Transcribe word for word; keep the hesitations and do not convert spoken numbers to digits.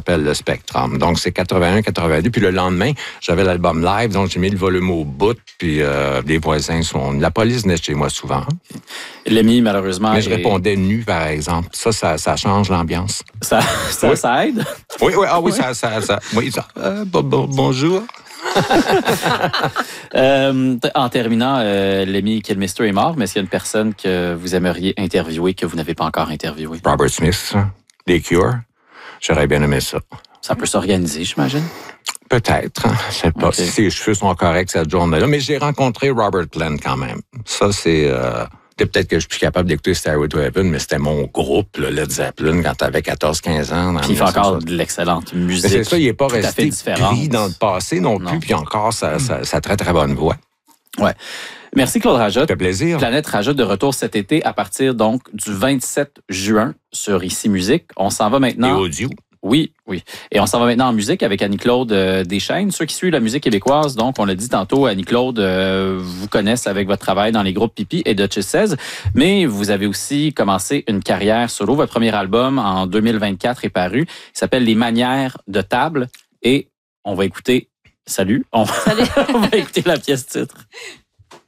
s'appelle le Spectrum. Donc, c'est quatre-vingt-un quatre-vingt-deux. Puis le lendemain, j'avais l'album live, donc j'ai mis le volume au bout. Puis euh, les voisins sont... La police venait chez moi souvent. Lémi, malheureusement... Mais je est... répondais nu, par exemple. Ça, ça, ça change l'ambiance. Ça, ça, oui. ça aide? Oui, oui, ah oui, oui. ça... ça, ça oui, ça euh, bon, bon, bonjour. euh, en terminant, euh, Lemmy Kilmister est mort, mais est-ce qu'il y a une personne que vous aimeriez interviewer que vous n'avez pas encore interviewé? Robert Smith, des Cure. J'aurais bien aimé ça. Ça peut s'organiser, j'imagine? Peut-être. Je sais pas okay. si ses cheveux sont corrects cette journée-là, mais j'ai rencontré Robert Plant quand même. Ça, c'est... Euh, peut-être que je suis plus capable d'écouter Stairway to Heaven, mais c'était mon groupe, le Led Zeppelin, quand t'avais quatorze quinze ans. Puis il fait encore de l'excellente musique. Mais c'est ça, il n'est pas resté pris dans le passé non, non. plus, puis encore sa, sa, sa très, très bonne voix. Ouais. Merci Claude Rajotte. Ça fait plaisir. Planète Rajotte de retour cet été à partir donc du vingt-sept juin sur Ici Musique. On s'en va maintenant... Et audio. Oui, oui. Et on s'en va maintenant en musique avec Annie-Claude euh, Deschênes. Ceux qui suivent la musique québécoise, donc, on l'a dit tantôt, Annie-Claude euh, vous connaissent avec votre travail dans les groupes Pipi et Duchess seize, mais vous avez aussi commencé une carrière solo. Votre premier album, en deux mille vingt-quatre, est paru. Il s'appelle Les Manières de table et on va écouter... Salut! On va, Salut. on va écouter la pièce titre.